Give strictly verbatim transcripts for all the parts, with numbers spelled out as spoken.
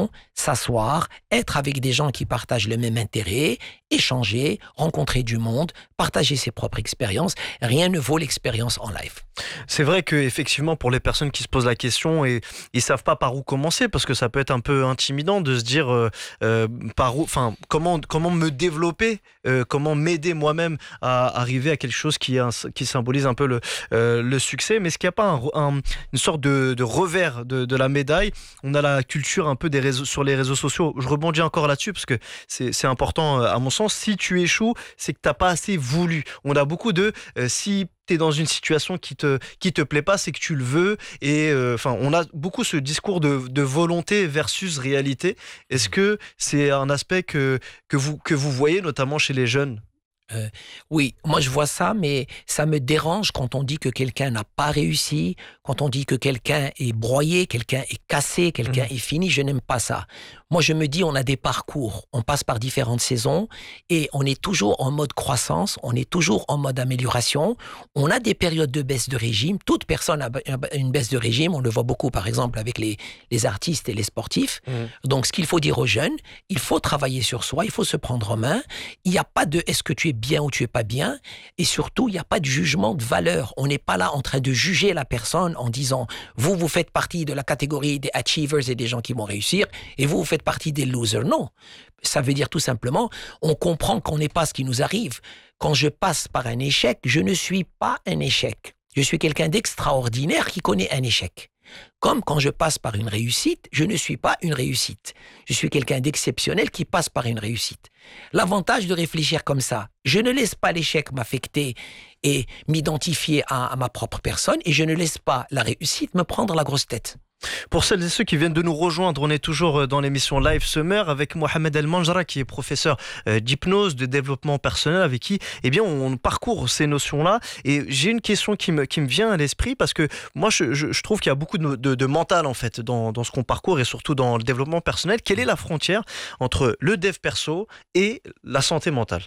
réunion, s'asseoir, être avec des gens qui partagent le même intérêt, échanger, rencontrer du monde, partager ses propres expériences. Rien ne vaut l'expérience en live. C'est vrai qu'effectivement, pour les personnes qui se posent la question et ils savent pas par où commencer, parce que ça peut être un peu intimidant de se dire euh, euh, par où, enfin, comment, comment me développer, euh, comment m'aider moi-même à arriver à quelque chose qui, qui symbolise un peu le, euh, le succès. Mais est-ce qu'il n'y a pas un, un, une sorte de, de revers de, de la médaille? On a la culture un peu des réseaux, sur les réseaux sociaux. Je rebondis encore là-dessus parce que c'est, c'est important à mon sens. Si tu échoues, c'est que tu n'as pas assez voulu. On a beaucoup de euh, si tu es dans une situation qui te, qui te plaît pas, c'est que tu le veux. Et enfin, euh, on a beaucoup ce discours de, de volonté versus réalité. Est-ce que c'est un aspect que, que, vous, que vous voyez notamment chez les jeunes? Euh, oui, moi je vois ça, mais ça me dérange quand on dit que quelqu'un n'a pas réussi, quand on dit que quelqu'un est broyé, quelqu'un est cassé, quelqu'un mmh. est fini. Je n'aime pas ça. Moi je me dis, on a des parcours, on passe par différentes saisons et on est toujours en mode croissance, on est toujours en mode amélioration. On a des périodes de baisse de régime. Toute personne a une baisse de régime. On le voit beaucoup par exemple avec les, les artistes et les sportifs. Mmh. Donc ce qu'il faut dire aux jeunes, il faut travailler sur soi, il faut se prendre en main. Il n'y a pas de est-ce que tu es bien ou tu es pas bien, et surtout il n'y a pas de jugement de valeur. On n'est pas là en train de juger la personne en disant vous vous faites partie de la catégorie des achievers et des gens qui vont réussir et vous vous faites partie des losers. Non, ça veut dire tout simplement on comprend qu'on n'est pas ce qui nous arrive. Quand je passe par un échec, je ne suis pas un échec. Je suis quelqu'un d'extraordinaire qui connaît un échec. Comme quand je passe par une réussite, je ne suis pas une réussite. Je suis quelqu'un d'exceptionnel qui passe par une réussite. L'avantage de réfléchir comme ça, je ne laisse pas l'échec m'affecter et m'identifier à, à ma propre personne et je ne laisse pas la réussite me prendre la grosse tête. Pour celles et ceux qui viennent de nous rejoindre, on est toujours dans l'émission Live Summer avec Mohamed El Manjra qui est professeur d'hypnose, de développement personnel avec qui eh bien, on parcourt ces notions-là. Et j'ai une question qui me, qui me vient à l'esprit parce que moi je, je, je trouve qu'il y a beaucoup de, de, de mental en fait dans, dans ce qu'on parcourt et surtout dans le développement personnel. Quelle est la frontière entre le dev perso et la santé mentale?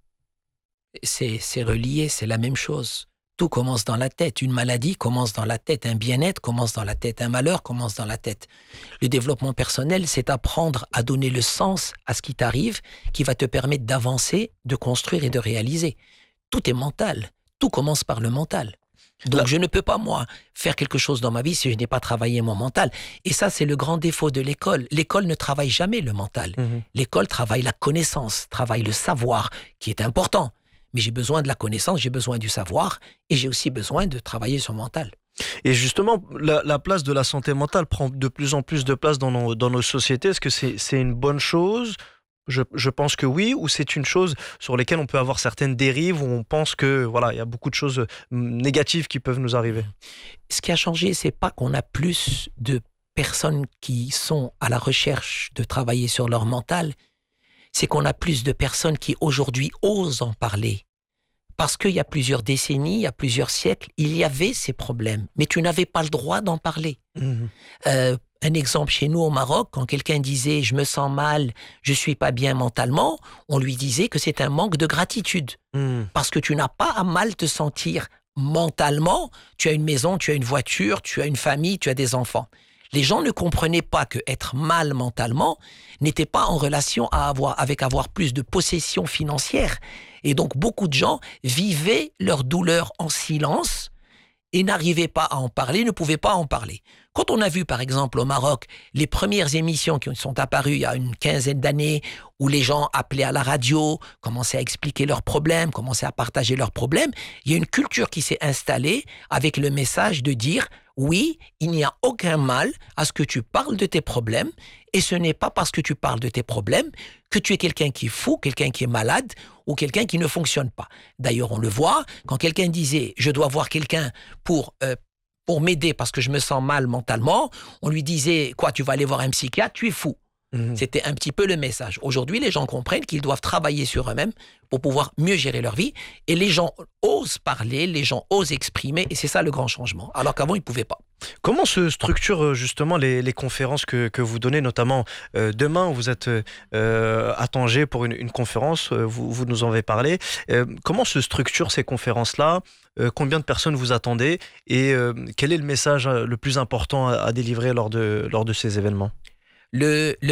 C'est, c'est relié, c'est la même chose. Tout commence dans la tête. Une maladie commence dans la tête. Un bien-être commence dans la tête. Un malheur commence dans la tête. Le développement personnel, c'est apprendre à donner le sens à ce qui t'arrive, qui va te permettre d'avancer, de construire et de réaliser. Tout est mental. Tout commence par le mental. Donc, Là. je ne peux pas, moi, faire quelque chose dans ma vie si je n'ai pas travaillé mon mental. Et ça, c'est le grand défaut de l'école. L'école ne travaille jamais le mental. Mmh. L'école travaille la connaissance, travaille le savoir, qui est important. Mais j'ai besoin de la connaissance, j'ai besoin du savoir et j'ai aussi besoin de travailler sur le mental. Et justement, la, la place de la santé mentale prend de plus en plus de place dans nos, dans nos sociétés. Est-ce que c'est, c'est une bonne chose? je, je pense que oui, ou c'est une chose sur laquelle on peut avoir certaines dérives, où on pense que voilà, il y a beaucoup de choses négatives qui peuvent nous arriver. Ce qui a changé, c'est pas qu'on a plus de personnes qui sont à la recherche de travailler sur leur mental, c'est qu'on a plus de personnes qui aujourd'hui osent en parler. Parce qu'il y a plusieurs décennies, il y a plusieurs siècles, il y avait ces problèmes, mais tu n'avais pas le droit d'en parler. Mmh. Euh, un exemple chez nous au Maroc, quand quelqu'un disait « je me sens mal, je suis pas bien mentalement », on lui disait que c'est un manque de gratitude. Mmh. Parce que tu n'as pas à mal te sentir mentalement, tu as une maison, tu as une voiture, tu as une famille, tu as des enfants. Les gens ne comprenaient pas que être mal mentalement n'était pas en relation à avoir, avec avoir plus de possession financière. Et donc, beaucoup de gens vivaient leur douleur en silence et n'arrivaient pas à en parler, ne pouvaient pas en parler. Quand on a vu, par exemple, au Maroc, les premières émissions qui sont apparues il y a une quinzaine d'années, où les gens appelaient à la radio, commençaient à expliquer leurs problèmes, commençaient à partager leurs problèmes, il y a une culture qui s'est installée avec le message de dire « oui, il n'y a aucun mal à ce que tu parles de tes problèmes, et ce n'est pas parce que tu parles de tes problèmes que tu es quelqu'un qui est fou, quelqu'un qui est malade ou quelqu'un qui ne fonctionne pas. » D'ailleurs, on le voit, quand quelqu'un disait « je dois voir quelqu'un pour... Euh, pour m'aider parce que je me sens mal mentalement », on lui disait « quoi, tu vas aller voir un psychiatre, tu es fou ». Mmh. C'était un petit peu le message. Aujourd'hui, les gens comprennent qu'ils doivent travailler sur eux-mêmes pour pouvoir mieux gérer leur vie. Et les gens osent parler, les gens osent exprimer, et c'est ça le grand changement. Alors qu'avant, ils ne pouvaient pas. Comment se structurent justement les, les conférences que, que vous donnez, notamment euh, demain, vous êtes euh, à Tanger pour une, une conférence, vous, vous nous en avez parlé. Euh, comment se structurent ces conférences-là? euh, Combien de personnes vous attendez? Et euh, quel est le message le plus important à, à délivrer lors de, lors de ces événements? Le, le